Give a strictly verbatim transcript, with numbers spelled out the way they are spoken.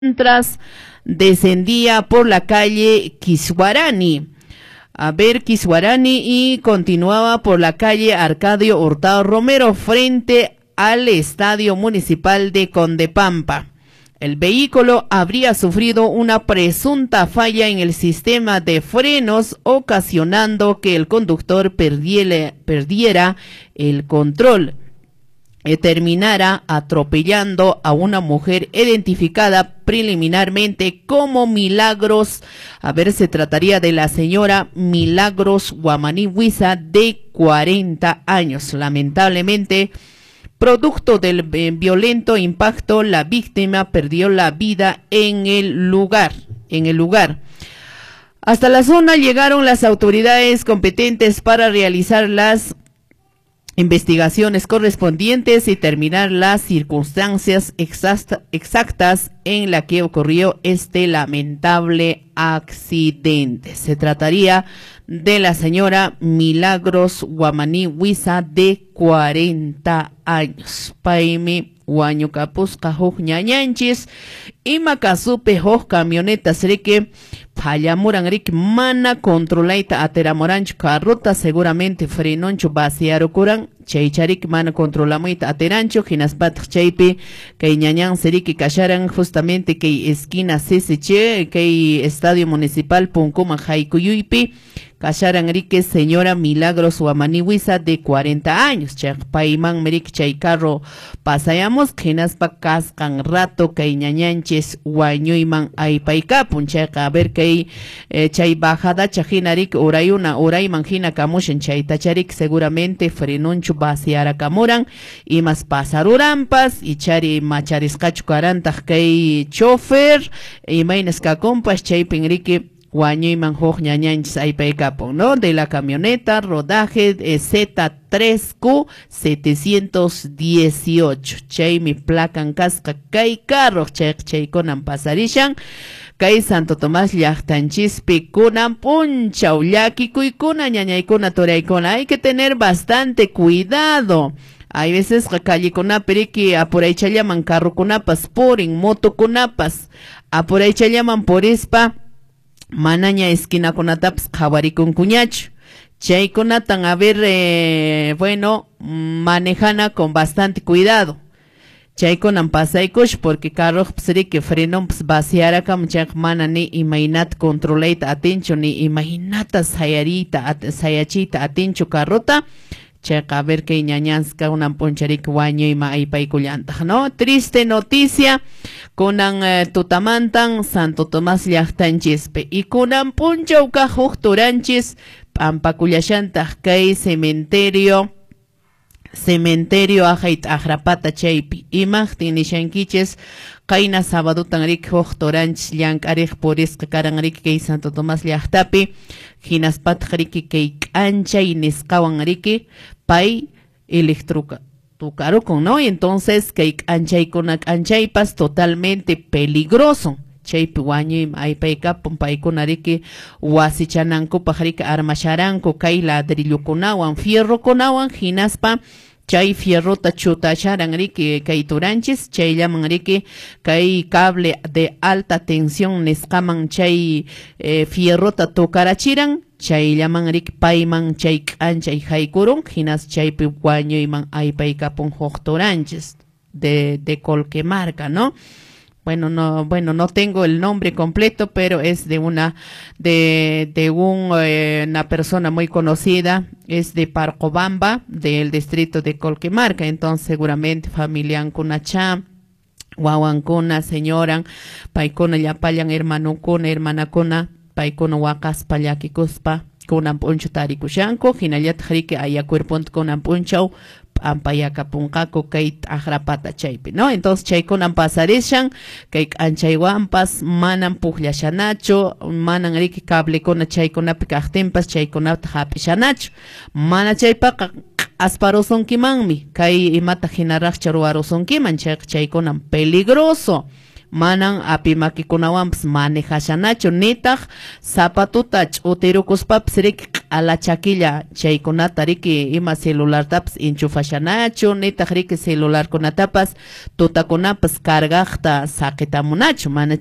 mientras descendía por la calle Kiswarani. A ver, Kiswarani y continuaba por la calle Arcadio Hurtado Romero frente al Estadio Municipal de Condepampa. El vehículo habría sufrido una presunta falla en el sistema de frenos, ocasionando que el conductor perdiera, perdiera el control y terminara atropellando a una mujer identificada preliminarmente como Milagros. A ver, se trataría de la señora Milagros Guamaní Huiza, de cuarenta años. Lamentablemente, producto del eh, violento impacto, la víctima perdió la vida en el lugar, en el lugar. Hasta la zona llegaron las autoridades competentes para realizar las investigaciones correspondientes y terminar las circunstancias exacta, exactas en la que ocurrió este lamentable accidente. Se trataría de la señora Milagros Guamaní Huiza, de cuarenta años. Paimi Huaño Capusca Hoj Ñañanchis y Macasupe Hoj camionetas reque Payamuran Rick mana controlaita ateramorancho carrota seguramente frenoncho vaciaro curan cheicharik mana controlamoita aterancho hinaspat cheipi que ñañan seriki cacharan justamente que esquina cesiche que estadio municipal Puncuma Jaicuyuipi cacharan rique señora Milagros Guamaní Huiza, de cuarenta años. Chakpaiman merik chay carro pasayamos hinaspa cascan rato que ñañanches guañuiman aipaikapun chaka a ver que eh, chay bajada chajinarik urayuna urayman hina kamushen chay tacharik seguramente frenoncho vaciara kamuran y más pasarurampas y chari machariscachu karantaj kay chofer y mainesca compas chay pinrique Guañuiman Hoj Ñañanchis aipaikapun, ¿no? De la camioneta rodaje eh, Z tres Q setecientos dieciocho. Chay mi placan casca kay carro chay chay konan pasarishan. Kay Santo Tomás llaqtanchispi kunan punchaw llakikuykuna ñañaykuna turaykuna. Hay que tener bastante cuidado. Hay veces calle kunapiri que apuraycha llaman carro kunapas purin moto kunapas apuraycha llaman purispa manaña esquina kunataps jawarikun kuñachu. Chay kunatan a ver eh, bueno manejana con bastante cuidado. Chay kunan pasaykush porque carro psiri que frenon ps vaciara kam chak mana ni imainat controlate atencho ni imainata sayarita at, sayachita atencho carrota. Checa a ver que ñañanska una poncharik guaño y maipaicullanta, ¿no? Triste noticia kunan eh, tutamantan Santo Tomás llaqtanchispe y kunan punchauka hukturanchis pampacullashantaj kay cementerio cementerio ajait ajrapata chaypi imaqtin nishankiches qayna sabadutan rik hukturanchis llankarik purisqa karan rik kay Santo Tomás llaqtapi hinaspataj riki kay k'anchay nisqawan riki pay electroca tucarocon, ¿no? Y entonces kay k'anchaykuna k'anchaypas totalmente peligroso. Chaypi wañuy aypaykapun paykuna riki wasichanankupak riki armasharanku kay ladrillukunawan fierrokunawan hinaspa chay fierrota chutacharan riki kay turanchis chayllaman riki kay cable de alta tensión nisqaman chay eh, fierrota tukarachiran chayllaman riki payman chay k'anchay haykurun hinas chaypi wañuyman aypaykapun huk turanchis de de Colquemarca, ¿no? Bueno, no, bueno, no tengo el nombre completo, pero es de una, de, de un, eh, una persona muy conocida, es de Parcobamba, del distrito de Colquemarca. Entonces, seguramente, familian kunacha, guaguancuna, señoran, paikuna yapayan, hermano kuna, hermana kuna, paikuna wakas payakikuspa, kunan puncho tarikushanko, hinayat hrike ayacuerpunt kunan punchau, ampayaka punkaku kay ajrapata chaypi, ¿no? Entonces chaykunan pasarishan kay anchaywanpas manan pukllashanachu manan riki cablecuna chaykunapi kaqtinpas chaykunata hapishanachu mana chaypaqa asparusunkimanmi kay imata hinaraqcha ruwarusunkiman chay chaykunan peligroso manan apimakikunawanpas manejashanachu nitaq zapatuta ch'utirukuspapas riki a la chaquilla chaykunata riki ima celular tapas enchufashanachu nitaq riki celular kunatapas tutakunapas cargaqta saqitamunachu mana